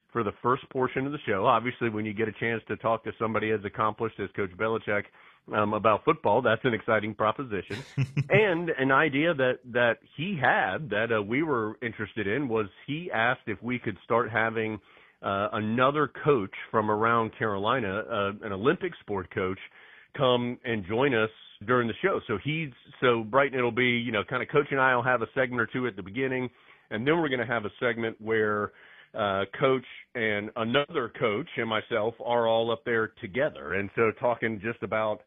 for the first portion of the show. Obviously, when you get a chance to talk to somebody as accomplished as Coach Belichick about football, that's an exciting proposition. And an idea that he had that we were interested in was he asked if we could start having another coach from around Carolina, an Olympic sport coach, come and join us during the show. So Brighton, it'll be, kind of Coach and I will have a segment or two at the beginning, and then we're going to have a segment where Coach and another coach and myself are all up there together. And so talking just about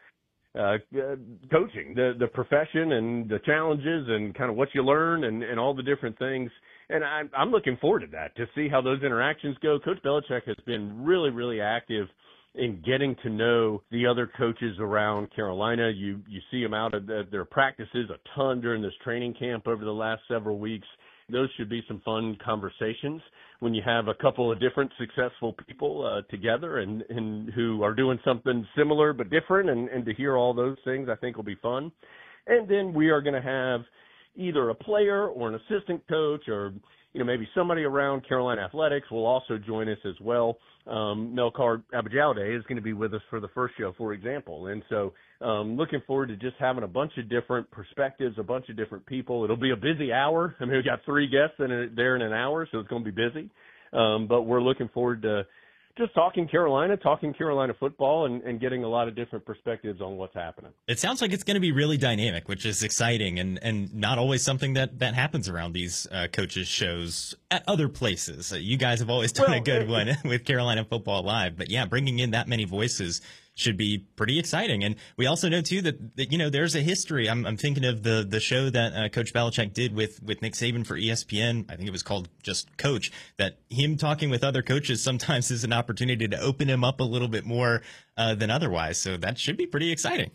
coaching, the profession and the challenges and kind of what you learn and all the different things. And I'm looking forward to that, to see how those interactions go. Coach Belichick has been really, really active in getting to know the other coaches around Carolina. You see them out at their practices a ton during this training camp over the last several weeks. Those should be some fun conversations when you have a couple of different successful people together and who are doing something similar but different, and to hear all those things I think will be fun. And then we are going to have either a player or an assistant coach or maybe somebody around Carolina Athletics will also join us as well. Melkar Abajade is going to be with us for the first show, for example. And so looking forward to just having a bunch of different perspectives, a bunch of different people. It'll be a busy hour. I mean, we've got 3 guests there in an hour, so it's going to be busy. But we're looking forward to just talking Carolina football, and getting a lot of different perspectives on what's happening. It sounds like it's going to be really dynamic, which is exciting and not always something that happens around these coaches shows at other places. You guys have always done a good one with Carolina Football Live, but yeah, bringing in that many voices should be pretty exciting. And we also know too that there's a history. I'm thinking of the show that Coach Belichick did with Nick Saban for ESPN. I think it was called just Coach. That him talking with other coaches sometimes is an opportunity to open him up a little bit more than otherwise. So that should be pretty exciting.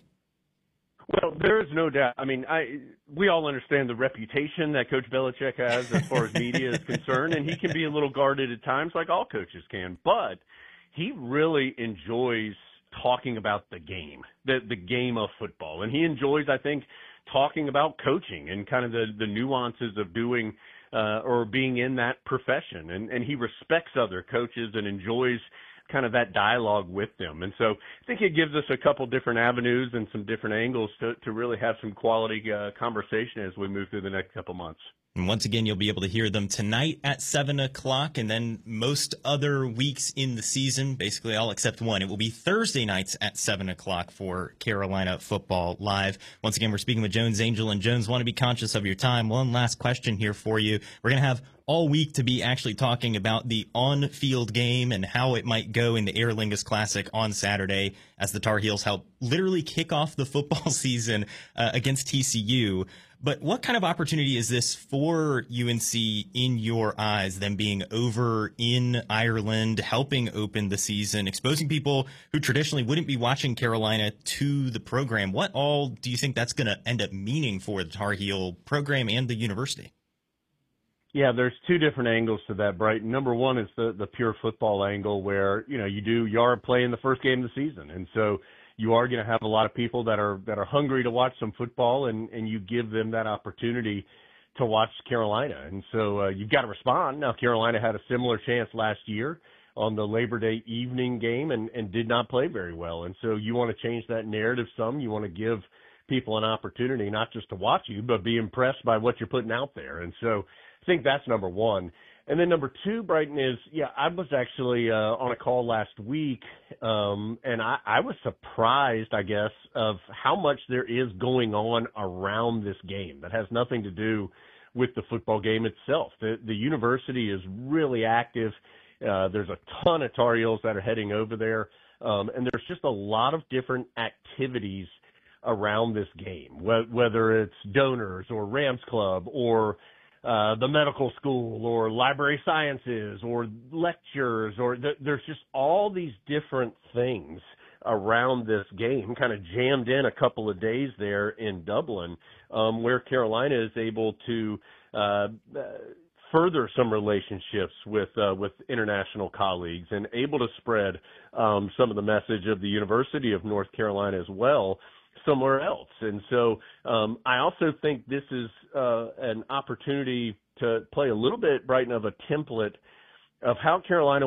Well, there is no doubt. I mean, we all understand the reputation that Coach Belichick has as far as media is concerned, and he can be a little guarded at times, like all coaches can. But he really enjoys talking about the game, the game of football. And he enjoys, I think, talking about coaching and kind of the nuances of doing or being in that profession. And he respects other coaches and enjoys kind of that dialogue with them. And so I think it gives us a couple different avenues and some different angles to really have some quality conversation as we move through the next couple months. And once again, you'll be able to hear them tonight at 7 o'clock, and then most other weeks in the season, basically all except one, it will be Thursday nights at 7 o'clock for Carolina Football Live. Once again, we're speaking with Jones Angell, and Jones, want to be conscious of your time. One last question here for you. We're going to have all week to be actually talking about the on-field game and how it might go in the Aer Lingus Classic on Saturday as the Tar Heels help literally kick off the football season against TCU. But what kind of opportunity is this for UNC in your eyes, them being over in Ireland, helping open the season, exposing people who traditionally wouldn't be watching Carolina to the program? What all do you think that's going to end up meaning for the Tar Heel program and the university? Yeah, there's 2 different angles to that, Brighton. Number one is the pure football angle where, you are playing the first game of the season. And so you are going to have a lot of people that are hungry to watch some football, and you give them that opportunity to watch Carolina. And so you've got to respond. Now, Carolina had a similar chance last year on the Labor Day evening game and did not play very well. And so you want to change that narrative some. You want to give people an opportunity not just to watch you, but be impressed by what you're putting out there. And so I think that's number one. And then number 2, Brighton, is, I was actually on a call last week, and I was surprised, I guess, of how much there is going on around this game that has nothing to do with the football game itself. The university is really active. There's a ton of Tar Heels that are heading over there, and there's just a lot of different activities around this game, whether it's donors or Rams Club or the medical school or library sciences or lectures, or there's just all these different things around this game kind of jammed in a couple of days there in Dublin, where Carolina is able to further some relationships with international colleagues and able to spread some of the message of the University of North Carolina as well somewhere else. And so I also think this is an opportunity to play a little bit, Brighton, of a template of how Carolina